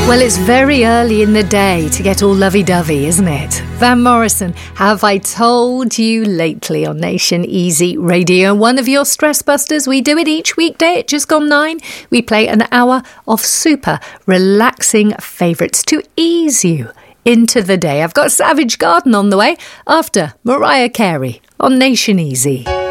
Well, it's very early in the day to get all lovey-dovey, isn't it? Van Morrison, Have I Told You Lately on Nation Easy Radio. One of your stress busters. We do it each weekday at just gone 9. We play an hour of super relaxing favourites to ease you into the day. I've got Savage Garden on the way after Mariah Carey on Nation Easy.